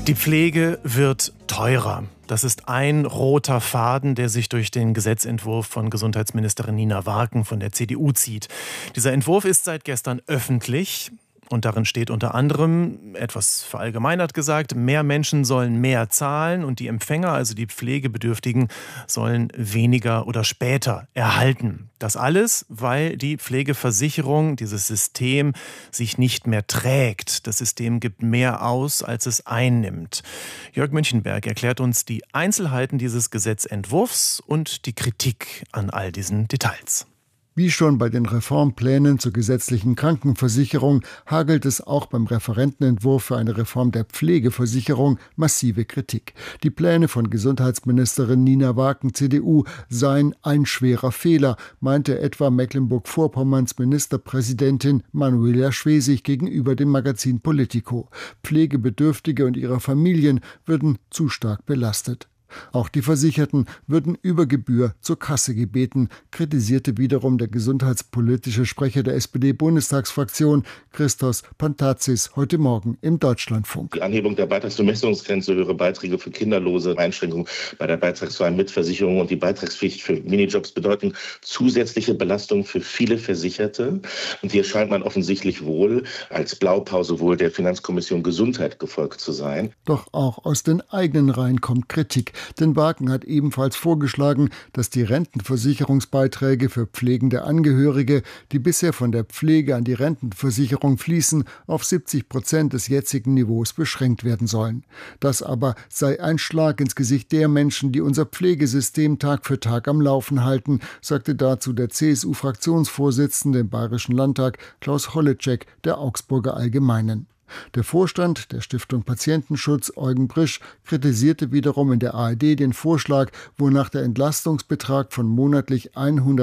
Die Pflege wird teurer. Das ist ein roter Faden, der sich durch den Gesetzentwurf von Gesundheitsministerin Nina Warken von der CDU zieht. Dieser Entwurf ist seit gestern öffentlich. Und darin steht unter anderem, etwas verallgemeinert gesagt, mehr Menschen sollen mehr zahlen und die Empfänger, also die Pflegebedürftigen, sollen weniger oder später erhalten. Das alles, weil die Pflegeversicherung, dieses System, sich nicht mehr trägt. Das System gibt mehr aus, als es einnimmt. Jörg Münchenberg erklärt uns die Einzelheiten dieses Gesetzentwurfs und die Kritik an all diesen Details. Wie schon bei den Reformplänen zur gesetzlichen Krankenversicherung hagelt es auch beim Referentenentwurf für eine Reform der Pflegeversicherung massive Kritik. Die Pläne von Gesundheitsministerin Nina Warken, CDU, seien ein schwerer Fehler, meinte etwa Mecklenburg-Vorpommerns Ministerpräsidentin Manuela Schwesig gegenüber dem Magazin Politico. Pflegebedürftige und ihre Familien würden zu stark belastet. Auch die Versicherten würden über Gebühr zur Kasse gebeten, kritisierte wiederum der gesundheitspolitische Sprecher der SPD-Bundestagsfraktion Christos Pantazis heute Morgen im Deutschlandfunk. Die Anhebung der Beitragsbemessungsgrenze, höhere Beiträge für Kinderlose, Einschränkungen bei der beitragsfreien Mitversicherung und die Beitragspflicht für Minijobs bedeuten zusätzliche Belastungen für viele Versicherte. Und hier scheint man offensichtlich wohl als Blaupause wohl der Finanzkommission Gesundheit gefolgt zu sein. Doch auch aus den eigenen Reihen kommt Kritik. Denn Warken hat ebenfalls vorgeschlagen, dass die Rentenversicherungsbeiträge für pflegende Angehörige, die bisher von der Pflege an die Rentenversicherung fließen, auf 70% des jetzigen Niveaus beschränkt werden sollen. Das aber sei ein Schlag ins Gesicht der Menschen, die unser Pflegesystem Tag für Tag am Laufen halten, sagte dazu der CSU-Fraktionsvorsitzende im Bayerischen Landtag Klaus Holleczek der Augsburger Allgemeinen. Der Vorstand der Stiftung Patientenschutz, Eugen Brisch, kritisierte wiederum in der ARD den Vorschlag, wonach der Entlastungsbetrag von monatlich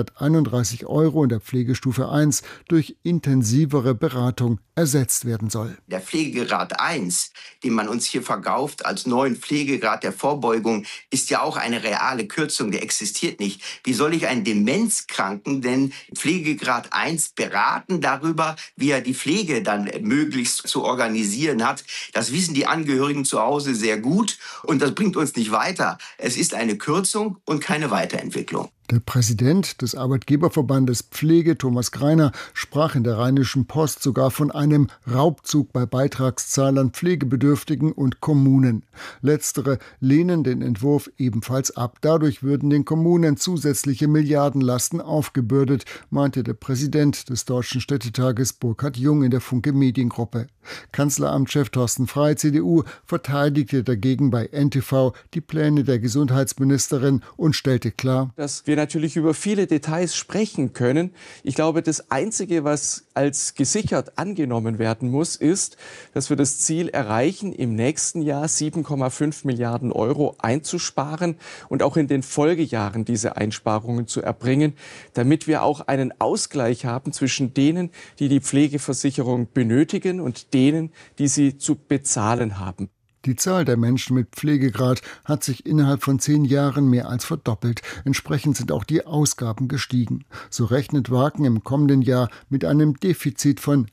131 € in der Pflegestufe 1 durch intensivere Beratung ersetzt werden soll. Der Pflegegrad 1, den man uns hier verkauft als neuen Pflegegrad der Vorbeugung, ist ja auch eine reale Kürzung, der existiert nicht. Wie soll ich einen Demenzkranken denn Pflegegrad 1 beraten darüber, wie er die Pflege dann möglichst zu organisieren hat? Das wissen die Angehörigen zu Hause sehr gut und das bringt uns nicht weiter. Es ist eine Kürzung und keine Weiterentwicklung. Der Präsident des Arbeitgeberverbandes Pflege, Thomas Greiner, sprach in der Rheinischen Post sogar von einem Raubzug bei Beitragszahlern, Pflegebedürftigen und Kommunen. Letztere lehnen den Entwurf ebenfalls ab. Dadurch würden den Kommunen zusätzliche Milliardenlasten aufgebürdet, meinte der Präsident des Deutschen Städtetages Burkhard Jung in der Funke Mediengruppe. Kanzleramtschef Thorsten Frey, CDU, verteidigte dagegen bei NTV die Pläne der Gesundheitsministerin und stellte klar, dass wir natürlich über viele Details sprechen können. Ich glaube, das Einzige, was als gesichert angenommen werden muss, ist, dass wir das Ziel erreichen, im nächsten Jahr 7,5 Milliarden € einzusparen und auch in den Folgejahren diese Einsparungen zu erbringen, damit wir auch einen Ausgleich haben zwischen denen, die die Pflegeversicherung benötigen und denen, die sie zu bezahlen haben. Die Zahl der Menschen mit Pflegegrad hat sich innerhalb von 10 Jahren mehr als verdoppelt. Entsprechend sind auch die Ausgaben gestiegen. So rechnet Warken im kommenden Jahr mit einem Defizit von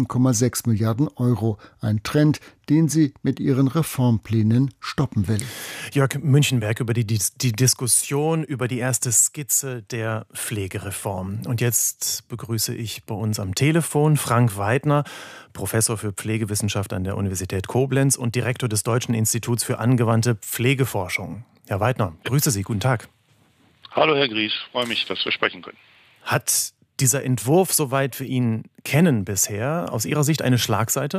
7,6 Milliarden €. Ein Trend, den sie mit ihren Reformplänen stoppen will. Jörg Münchenberg über die Diskussion über die erste Skizze der Pflegereform. Und jetzt begrüße ich bei uns am Telefon Frank Weidner, Professor für Pflegewissenschaft an der Universität Koblenz und Direktor des Deutschen Instituts für angewandte Pflegeforschung. Herr Weidner, grüße Sie, guten Tag. Hallo Herr Gries, freue mich, dass wir sprechen können. Hat dieser Entwurf, soweit wir ihn kennen bisher, aus Ihrer Sicht eine Schlagseite?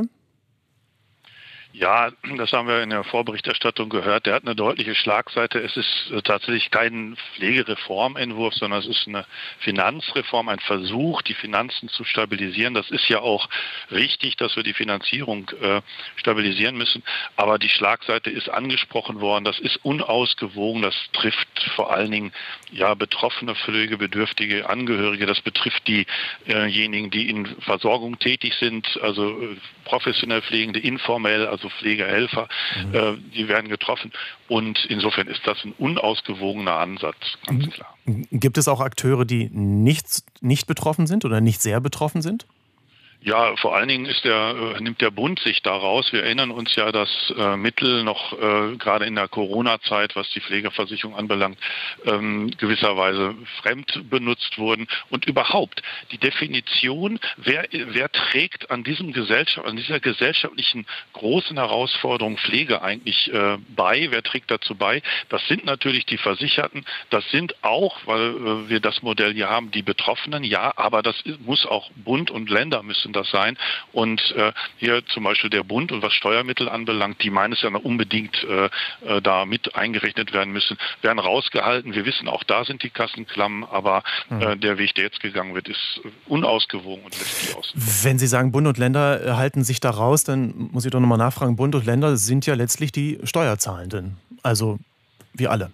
Ja, das haben wir in der Vorberichterstattung gehört. Der hat eine deutliche Schlagseite. Es ist tatsächlich kein Pflegereformentwurf, sondern es ist eine Finanzreform, ein Versuch, die Finanzen zu stabilisieren. Das ist ja auch richtig, dass wir die Finanzierung stabilisieren müssen. Aber die Schlagseite ist angesprochen worden. Das ist unausgewogen. Das trifft vor allen Dingen betroffene, pflegebedürftige Angehörige. Das betrifft diejenigen, die in Versorgung tätig sind, also professionell Pflegende, informell, also Pflegehelfer, die werden getroffen. Und insofern ist das ein unausgewogener Ansatz, ganz klar. Gibt es auch Akteure, die nicht betroffen sind oder nicht sehr betroffen sind? Ja, vor allen Dingen nimmt der Bund sich daraus. Wir erinnern uns ja, dass Mittel noch gerade in der Corona-Zeit, was die Pflegeversicherung anbelangt, gewisserweise fremd benutzt wurden. Und überhaupt die Definition, wer trägt an dieser gesellschaftlichen großen Herausforderung Pflege eigentlich bei, wer trägt dazu bei? Das sind natürlich die Versicherten, das sind auch, weil wir das Modell hier haben, die Betroffenen, ja, aber das muss auch Bund und Länder müssen das sein. Und hier zum Beispiel der Bund und was Steuermittel anbelangt, die meines Erachtens unbedingt da mit eingerechnet werden müssen, werden rausgehalten. Wir wissen, auch da sind die Kassen klamm, aber der Weg, der jetzt gegangen wird, ist unausgewogen und lässt die aus. Wenn Sie sagen, Bund und Länder halten sich da raus, dann muss ich doch nochmal nachfragen, Bund und Länder sind ja letztlich die Steuerzahlenden, also wir alle.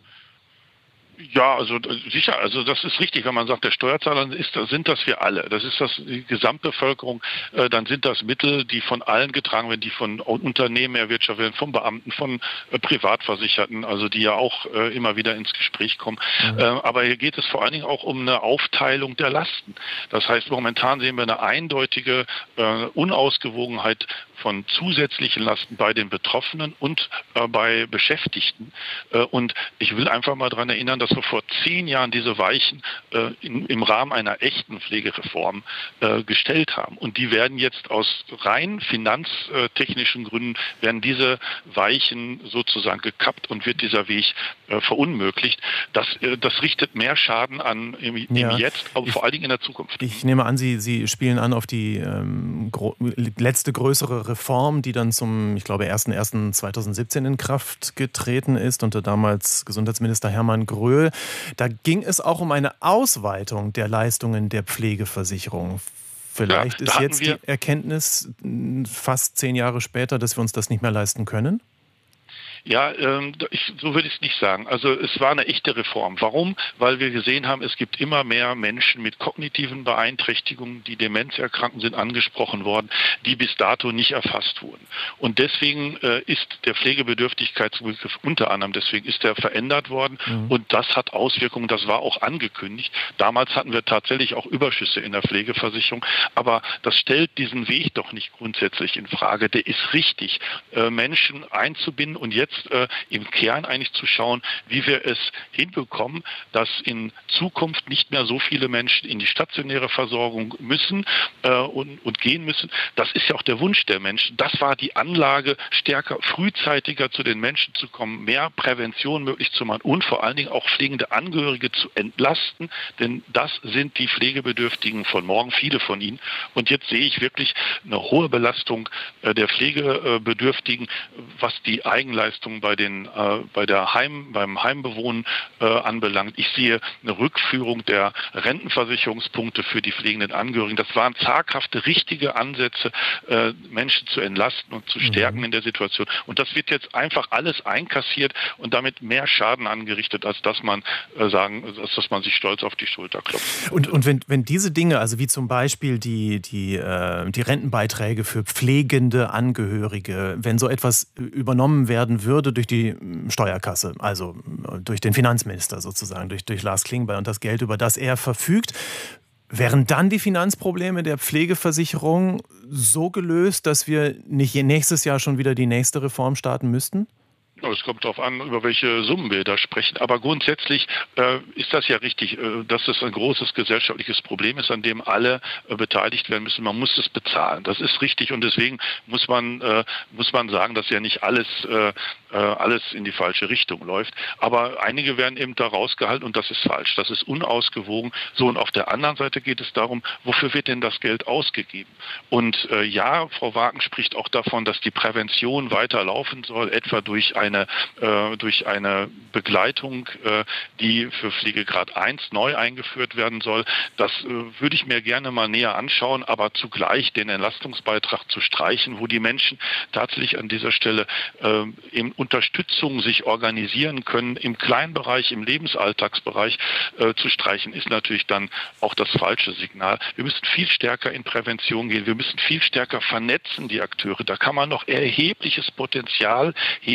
Ja, also sicher, also das ist richtig, wenn man sagt, der Steuerzahler sind das wir alle. Das ist die Gesamtbevölkerung, dann sind das Mittel, die von allen getragen werden, die von Unternehmen erwirtschaftet werden, von Beamten, von Privatversicherten, also die ja auch immer wieder ins Gespräch kommen. Aber hier geht es vor allen Dingen auch um eine Aufteilung der Lasten. Das heißt, momentan sehen wir eine eindeutige Unausgewogenheit von zusätzlichen Lasten bei den Betroffenen und bei Beschäftigten. Und ich will einfach mal daran erinnern, dass wir vor 10 Jahren diese Weichen im Rahmen einer echten Pflegereform gestellt haben. Und die werden jetzt aus rein finanztechnischen Gründen, werden diese Weichen sozusagen gekappt und wird dieser Weg verunmöglicht. Das richtet mehr Schaden an im Jetzt, aber vor allen Dingen in der Zukunft. Ich nehme an, Sie spielen an auf die letzte größere Reform, die dann zum, ich glaube, 01.01.2017 in Kraft getreten ist unter damals Gesundheitsminister Hermann Gröhl. Da ging es auch um eine Ausweitung der Leistungen der Pflegeversicherung. Vielleicht ist jetzt die Erkenntnis fast 10 Jahre später, dass wir uns das nicht mehr leisten können? Ja, so würde ich es nicht sagen. Also es war eine echte Reform. Warum? Weil wir gesehen haben, es gibt immer mehr Menschen mit kognitiven Beeinträchtigungen, die demenzerkranken sind, angesprochen worden, die bis dato nicht erfasst wurden. Und deswegen ist der Pflegebedürftigkeitsbegriff unter anderem, deswegen ist er verändert worden. Und das hat Auswirkungen, das war auch angekündigt. Damals hatten wir tatsächlich auch Überschüsse in der Pflegeversicherung, aber das stellt diesen Weg doch nicht grundsätzlich in Frage. Der ist richtig, Menschen einzubinden und jetzt im Kern eigentlich zu schauen, wie wir es hinbekommen, dass in Zukunft nicht mehr so viele Menschen in die stationäre Versorgung müssen und gehen müssen. Das ist ja auch der Wunsch der Menschen. Das war die Anlage, stärker, frühzeitiger zu den Menschen zu kommen, mehr Prävention möglich zu machen und vor allen Dingen auch pflegende Angehörige zu entlasten, denn das sind die Pflegebedürftigen von morgen, viele von ihnen. Und jetzt sehe ich wirklich eine hohe Belastung der Pflegebedürftigen, was die Eigenleistung beim Heimbewohnen anbelangt. Ich sehe eine Rückführung der Rentenversicherungspunkte für die pflegenden Angehörigen. Das waren zaghafte, richtige Ansätze, Menschen zu entlasten und zu stärken in der Situation. Und das wird jetzt einfach alles einkassiert und damit mehr Schaden angerichtet, als dass man sich stolz auf die Schulter klopft. Und wenn diese Dinge, also wie zum Beispiel die Rentenbeiträge für pflegende Angehörige, wenn so etwas übernommen werden würde durch die Steuerkasse, also durch den Finanzminister sozusagen, durch Lars Klingbeil und das Geld, über das er verfügt, wären dann die Finanzprobleme der Pflegeversicherung so gelöst, dass wir nicht nächstes Jahr schon wieder die nächste Reform starten müssten? Es kommt darauf an, über welche Summen wir da sprechen. Aber grundsätzlich ist das ja richtig, dass es ein großes gesellschaftliches Problem ist, an dem alle beteiligt werden müssen. Man muss es bezahlen. Das ist richtig und deswegen muss man sagen, dass ja nicht alles in die falsche Richtung läuft. Aber einige werden eben da rausgehalten und das ist falsch. Das ist unausgewogen. So, und auf der anderen Seite geht es darum, wofür wird denn das Geld ausgegeben? Und ja, Frau Waaken spricht auch davon, dass die Prävention weiterlaufen soll, etwa durch eine Begleitung, die für Pflegegrad 1 neu eingeführt werden soll. Das würde ich mir gerne mal näher anschauen, aber zugleich den Entlastungsbeitrag zu streichen, wo die Menschen tatsächlich an dieser Stelle in Unterstützung sich organisieren können, im Kleinbereich, im Lebensalltagsbereich zu streichen, ist natürlich dann auch das falsche Signal. Wir müssen viel stärker in Prävention gehen, wir müssen viel stärker vernetzen, die Akteure. Da kann man noch erhebliches Potenzial heben, da können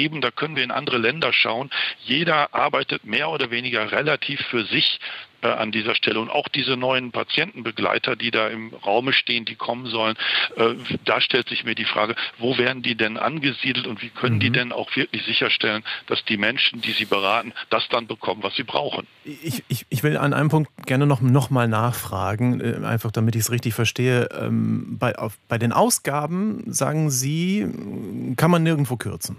können wir in andere Länder schauen. Jeder arbeitet mehr oder weniger relativ für sich an dieser Stelle. Und auch diese neuen Patientenbegleiter, die da im Raume stehen, die kommen sollen, da stellt sich mir die Frage, wo werden die denn angesiedelt und wie können die denn auch wirklich sicherstellen, dass die Menschen, die sie beraten, das dann bekommen, was sie brauchen. Ich will an einem Punkt gerne noch mal nachfragen, einfach damit ich es richtig verstehe. Bei den Ausgaben, sagen Sie, kann man nirgendwo kürzen?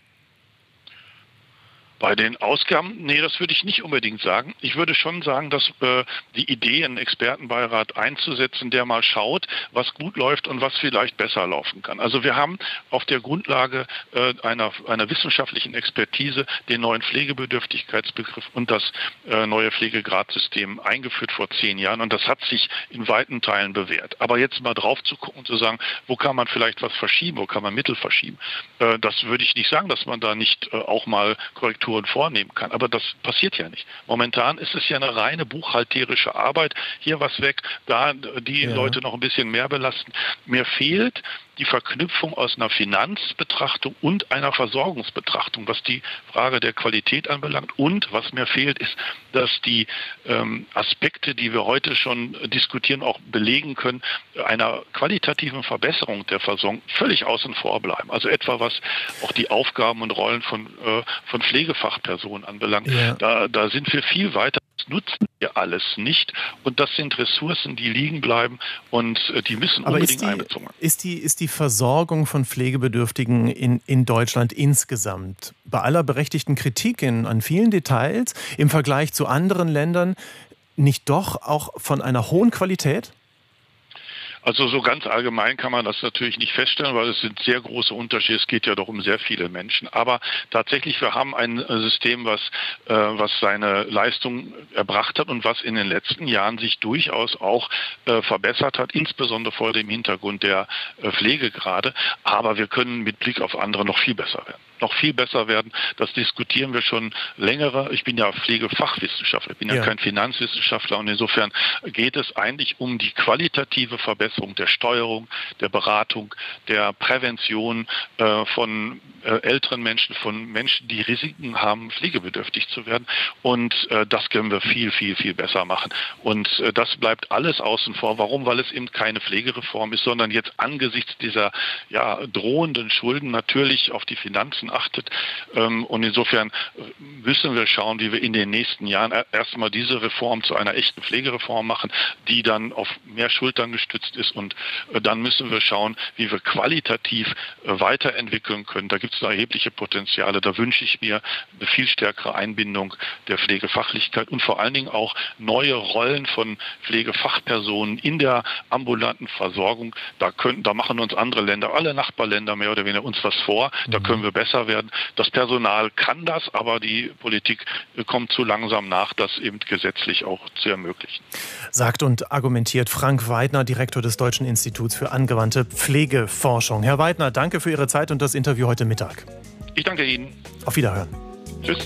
Bei den Ausgaben, nee, das würde ich nicht unbedingt sagen. Ich würde schon sagen, dass die Idee, einen Expertenbeirat einzusetzen, der mal schaut, was gut läuft und was vielleicht besser laufen kann. Also wir haben auf der Grundlage einer wissenschaftlichen Expertise den neuen Pflegebedürftigkeitsbegriff und das neue Pflegegradsystem eingeführt vor 10 Jahren. Und das hat sich in weiten Teilen bewährt. Aber jetzt mal drauf zu gucken und zu sagen, wo kann man vielleicht was verschieben, wo kann man Mittel verschieben, das würde ich nicht sagen, dass man da nicht auch mal Korrekturen vornehmen kann. Aber das passiert ja nicht. Momentan ist es ja eine reine buchhalterische Arbeit. Hier was weg, da die Leute noch ein bisschen mehr belasten. Mir fehlt die Verknüpfung aus einer Finanzbetrachtung und einer Versorgungsbetrachtung, was die Frage der Qualität anbelangt. Und was mir fehlt, ist, dass die Aspekte, die wir heute schon diskutieren, auch belegen können, einer qualitativen Verbesserung der Versorgung völlig außen vor bleiben. Also etwa was auch die Aufgaben und Rollen von Pflegefachpersonen anbelangt. Ja. Da sind wir viel weiter. Das nutzen wir alles nicht. Und das sind Ressourcen, die liegen bleiben und die müssen unbedingt einbezogen werden. Ist die Versorgung von Pflegebedürftigen in Deutschland insgesamt bei aller berechtigten Kritik an vielen Details im Vergleich zu anderen Ländern nicht doch auch von einer hohen Qualität? Also so ganz allgemein kann man das natürlich nicht feststellen, weil es sind sehr große Unterschiede. Es geht ja doch um sehr viele Menschen. Aber tatsächlich, wir haben ein System, was seine Leistung erbracht hat und was in den letzten Jahren sich durchaus auch verbessert hat, insbesondere vor dem Hintergrund der Pflegegrade. Aber wir können mit Blick auf andere noch viel besser werden. Das diskutieren wir schon längere. Ich bin ja Pflegefachwissenschaftler, ich bin ja kein Finanzwissenschaftler und insofern geht es eigentlich um die qualitative Verbesserung der Steuerung, der Beratung, der Prävention von älteren Menschen, von Menschen, die Risiken haben, pflegebedürftig zu werden. Und das können wir viel, viel, viel besser machen. Und das bleibt alles außen vor. Warum? Weil es eben keine Pflegereform ist, sondern jetzt angesichts dieser drohenden Schulden natürlich auf die Finanzen achtet. Und insofern müssen wir schauen, wie wir in den nächsten Jahren erstmal diese Reform zu einer echten Pflegereform machen, die dann auf mehr Schultern gestützt ist. Und dann müssen wir schauen, wie wir qualitativ weiterentwickeln können. Da gibt es erhebliche Potenziale. Da wünsche ich mir eine viel stärkere Einbindung der Pflegefachlichkeit und vor allen Dingen auch neue Rollen von Pflegefachpersonen in der ambulanten Versorgung. Da machen uns andere Länder, alle Nachbarländer mehr oder weniger uns was vor. Da können wir besser werden. Das Personal kann das, aber die Politik kommt zu langsam nach, das eben gesetzlich auch zu ermöglichen. Sagt und argumentiert Frank Weidner, Direktor des Deutschen Instituts für angewandte Pflegeforschung. Herr Weidner, danke für Ihre Zeit und das Interview heute Mittag. Ich danke Ihnen. Auf Wiederhören. Tschüss.